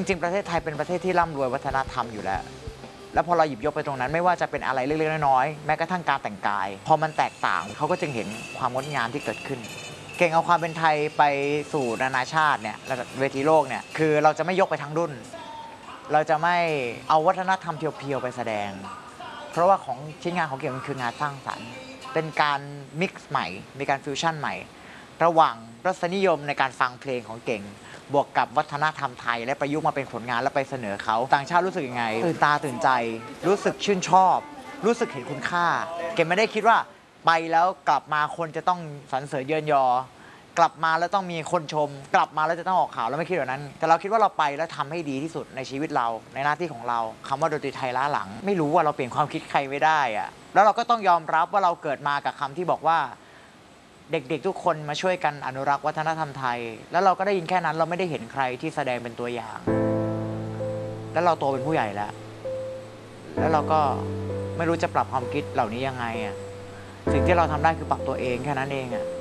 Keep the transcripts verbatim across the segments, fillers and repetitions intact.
ริงๆประเทศไทยเป็นประเทศที่ร่ำรวยวัฒนธรรมอยู่แล้วแล้วพอเราหยิบยกไปตรงนั้นไม่ว่าจะเป็นอะไรเล็กๆน้อยๆแม้กระทั่งการแต่งกายพอมันแตกต่างเขาก็จึงเห็นความงดงามที่เกิดขึ้นเก่งเอาความเป็นไทยไปสู่นานาชาติเนี่ยเวทีโลกเนี่ยคือเราจะไม่ยกไปทั้งรุ่นเราจะไม่เอาวัฒนธรรมเพียวๆไปแสดงเพราะว่าของชิ้นงานของเก่งมันคืองานสร้างสรรค์เป็นการมิกซ์ใหม่มีการฟิวชั่นใหม่ระหว่างรสนิยมในการฟังเพลงของเก่งบวกกับวัฒนธรรมไทยและประยุกต์มาเป็นผลงานแล้วไปเสนอเขาต่างชาติรู้สึกยังไงตื่นตาตื่นใจรู้สึกชื่นชอบรู้สึกเห็นคุณค่าเก่งไม่ได้คิดว่าไปแล้วกลับมาคนจะต้องสรรเสริญเยินยอกลับมาแล้วต้องมีคนชมกลับมาแล้วจะต้องออกข่าวแล้วไม่คิดแบบนั้นแต่เราคิดว่าเราไปแล้วทำให้ดีที่สุดในชีวิตเราในหน้าที่ของเราคำว่าดนตรีไทยล้าหลังไม่รู้ว่าเราเปลี่ยนความคิดใครไม่ได้อะแล้วเราก็ต้องยอมรับว่าเราเกิดมากับคำที่บอกว่าเด็กๆทุกคนมาช่วยกันอนุรักษ์วัฒนธรรมไทยแล้วเราก็ได้ยินแค่นั้นเราไม่ได้เห็นใครที่แสดงเป็นตัวอย่างแล้วเราโตเป็นผู้ใหญ่แล้วแล้วเราก็ไม่รู้จะปรับความคิดเหล่านี้ยังไงอ่ะสิ่งที่เราทำได้คือปรับตัวเองแค่นั้นเองอ่ะ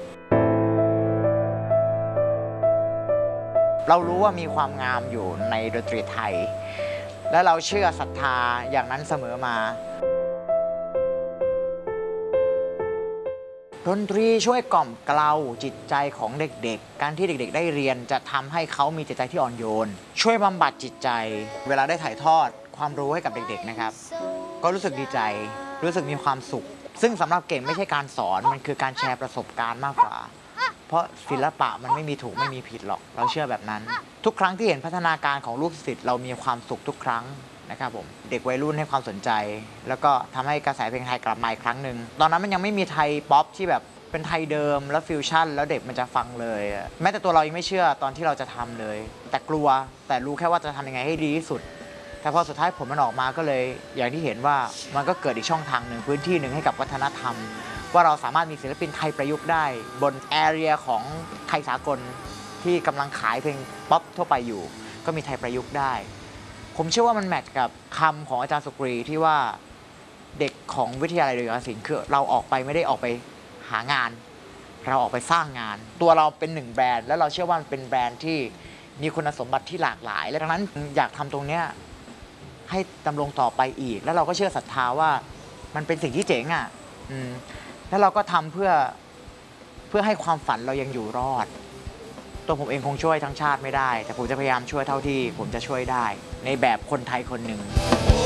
เรารู้ว่ามีความงามอยู่ในดนตรีไทยและเราเชื่อศรัทธาอย่างนั้นเสมอมาดนตรีช่วยกล่อมเกลาจิตใจของเด็กๆการที่เด็กๆได้เรียนจะทำให้เขามีจิตใจที่อ่อนโยนช่วยบำบัดจิตใจเวลาได้ถ่ายทอดความรู้ให้กับเด็กๆนะครับก็รู้สึกดีใจรู้สึกมีความสุขซึ่งสำหรับเก่งไม่ใช่การสอนมันคือการแชร์ประสบการณ์มากกว่าเพราะศิลปะมันไม่มีถูกไม่มีผิดหรอกเราเชื่อแบบนั้นทุกครั้งที่เห็นพัฒนาการของลูกศิษย์เรามีความสุขทุกครั้งนะครับผมเด็กวัยรุ่นให้ความสนใจแล้วก็ทำให้กระแสเพลงไทยกลับมาอีกครั้งหนึ่งตอนนั้นมันยังไม่มีไทยป๊อปที่แบบเป็นไทยเดิมแล้วฟิวชั่นแล้วเด็กมันจะฟังเลยแม้แต่ตัวเรายังไม่เชื่อตอนที่เราจะทำเลยแต่กลัวแต่รู้แค่ว่าจะทำยังไงให้ดีที่สุดแต่พอสุดท้ายผลมันออกมาก็เลยอย่างที่เห็นว่ามันก็เกิดอีกช่องทางหนึ่งพื้นที่หนึ่งให้กับวัฒนธรรมว่าเราสามารถมีศิลปินไทยประยุกต์ได้บนแอเรียของไทยสากลที่กำลังขายเพลงป๊อปทั่วไปอยู่ก็มีไทยประยุกต์ได้ผมเชื่อว่ามันแมทกับคำของอาจารย์สุกรีที่ว่าเด็กของวิทยาลัยดนตรีศิลป์คือเราออกไปไม่ได้ออกไปหางานเราออกไปสร้างงานตัวเราเป็นหนึ่งแบรนด์แล้วเราเชื่อว่ามันเป็นแบรนด์ที่มีคุณสมบัติที่หลากหลายและดังนั้นอยากทำตรงนี้ให้ดำรงต่อไปอีกแล้วเราก็เชื่อศรัทธาว่ามันเป็นสิ่งที่เจ๋งอ่ะแล้วเราก็ทำเพื่อเพื่อให้ความฝันเรายังอยู่รอดตัวผมเองคงช่วยทั้งชาติไม่ได้แต่ผมจะพยายามช่วยเท่าที่ผมจะช่วยได้ในแบบคนไทยคนหนึ่ง